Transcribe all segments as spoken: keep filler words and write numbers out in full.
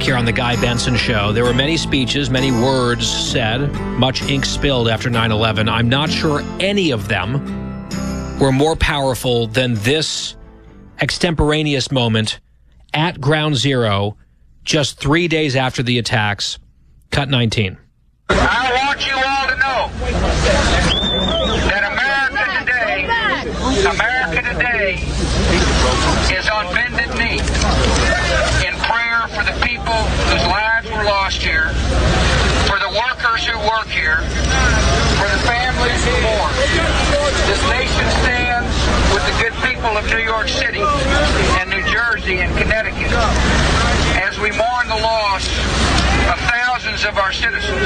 back here on the Guy Benson Show. There were many speeches, many words said, much ink spilled after nine eleven. I'm not sure any of them were more powerful than this extemporaneous moment at Ground Zero just three days after the attacks. Cut nineteen. I want you all to know that America today, America today is on bended knee in prayer for the people whose lives were lost here, for the workers who work here, for the families who mourn. This nation stands with the good people of New York City and New Jersey and Connecticut as we mourn the loss of thousands of our citizens.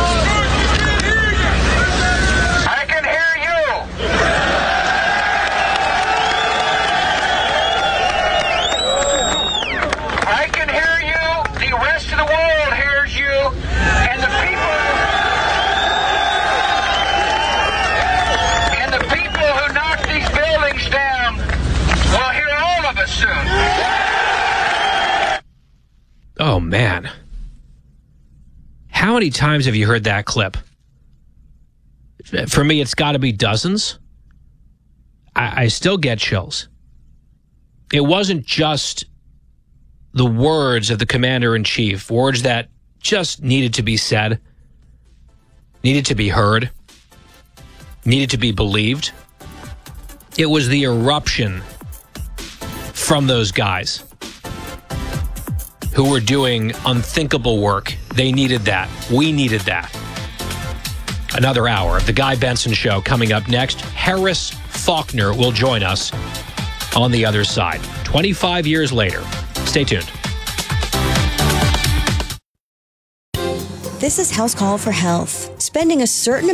I can hear you. I can hear you. The rest of the world hears you. And the people and the people who knock these buildings down will hear all of us soon. Oh, man. How many times have you heard that clip? For me, it's got to be dozens. I, I still get chills. It wasn't just the words of the commander-in-chief, words that just needed to be said, needed to be heard, needed to be believed. It was the eruption from those guys who were doing unthinkable work. They needed that. We needed that. Another hour of the Guy Benson Show coming up next. Harris Faulkner will join us on the other side. twenty-five years later. Stay tuned. This is House Call for Health. Spending a certain